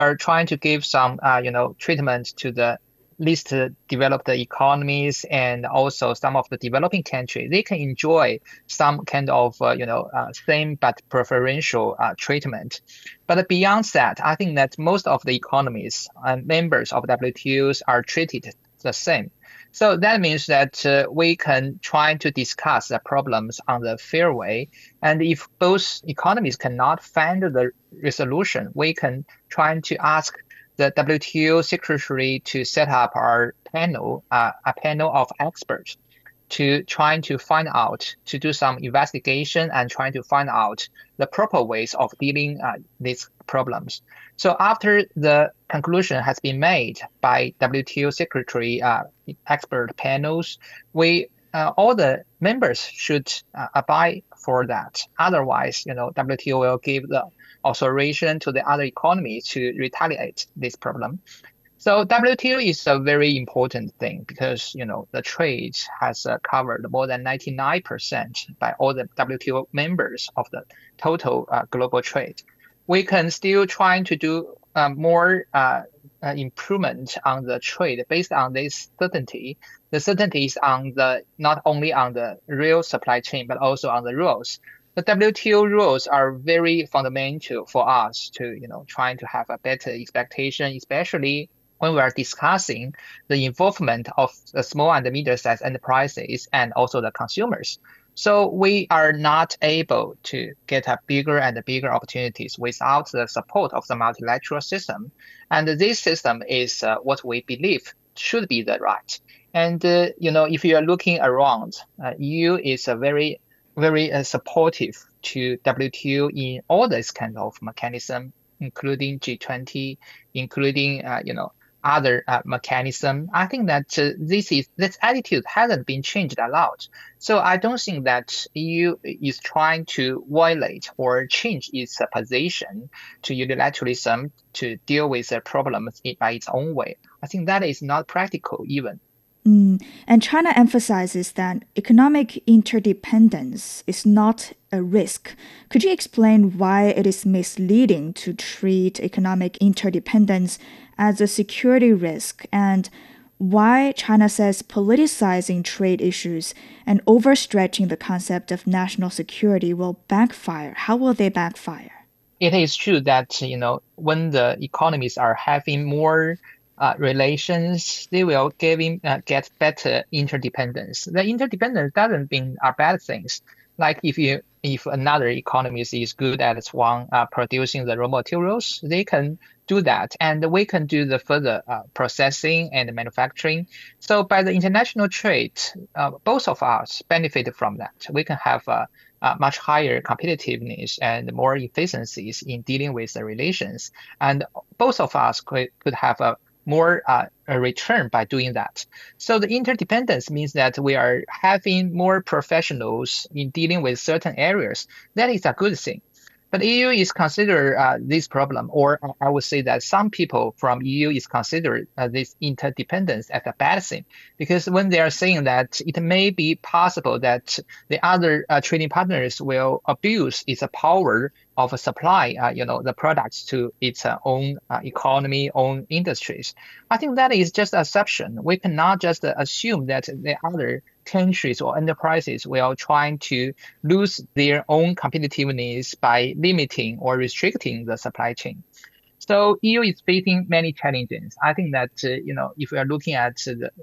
are trying to give some, treatment to the least developed economies and also some of the developing countries. They can enjoy some kind of, same but preferential treatment. But beyond that, I think that most of the economies and members of WTOs are treated the same. So that means that we can try to discuss the problems on the fair way. And if both economies cannot find the resolution, we can try to ask the WTO secretary to set up a panel of experts to trying to find out, to do some investigation and trying to find out the proper ways of dealing these problems. So after the conclusion has been made by WTO secretary expert panels, we all the members should abide for that. Otherwise, WTO will give the authorization to the other economies to retaliate this problem. So WTO is a very important thing because the trade has covered more than 99% by all the WTO members of the total global trade. We can still try to do more improvement on the trade based on this certainty. The certainty is on the not only on the real supply chain but also on the rules. The WTO rules are very fundamental for us to trying to have a better expectation, especially when we are discussing the involvement of the small and medium-sized enterprises and also the consumers. So we are not able to get a bigger and bigger opportunities without the support of the multilateral system. And this system is what we believe should be the right. And if you are looking around, EU is a very, very supportive to WTO in all this kind of mechanism, including G20, including other mechanism. I think that this attitude hasn't been changed a lot. So I don't think that EU is trying to violate or change its position to unilateralism to deal with the problems by its own way. I think that is not practical even. And China emphasizes that economic interdependence is not a risk. Could you explain why it is misleading to treat economic interdependence as a security risk and why China says politicizing trade issues and overstretching the concept of national security will backfire? How will they backfire? It is true that, when the economies are having more relations, they will get better interdependence. The interdependence doesn't mean are bad things. Like if another economy is good at one producing the raw materials, they can do that, and we can do the further processing and manufacturing. So by the international trade, both of us benefit from that. We can have much higher competitiveness and more efficiencies in dealing with the relations, and both of us could have more a return by doing that. So the interdependence means that we are having more professionals in dealing with certain areas. That is a good thing. But EU is consider this problem, or I would say that some people from EU is consider this interdependence as a bad thing, because when they are saying that it may be possible that the other trading partners will abuse its power of supply, the products to its own economy, own industries. I think that is just assumption. We cannot just assume that the other countries or enterprises will try to lose their own competitiveness by limiting or restricting the supply chain. So EU is facing many challenges. I think that if we are looking at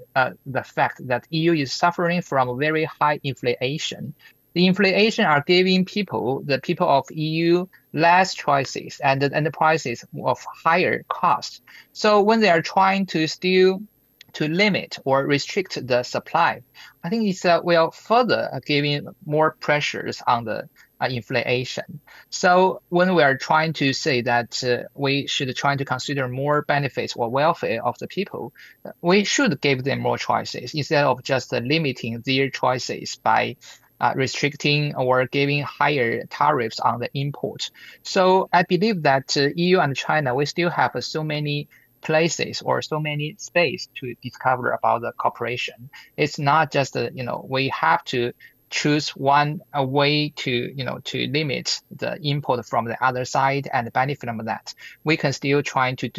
the fact that EU is suffering from very high inflation, the inflation are giving the people of EU less choices and the enterprises of higher cost. So when they are trying to still to limit or restrict the supply, I think it's will further giving more pressures on the inflation. So when we are trying to say that we should try to consider more benefits or welfare of the people, we should give them more choices instead of just limiting their choices by restricting or giving higher tariffs on the import. So I believe that EU and China, we still have so many places or so many space to discover about the cooperation. It's not just, we have to choose one a way to to limit the import from the other side and benefit from that. We can still try to